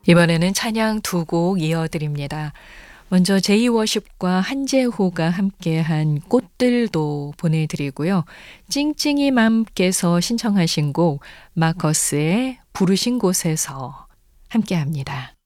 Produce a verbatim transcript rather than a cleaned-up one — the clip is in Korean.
이번에는 찬양 두 곡 이어드립니다. 먼저 제이워십과 한재호가 함께한 꽃들도 보내드리고요. 찡찡이맘께서 신청하신 곡 마커스의 부르신 곳에서 함께합니다.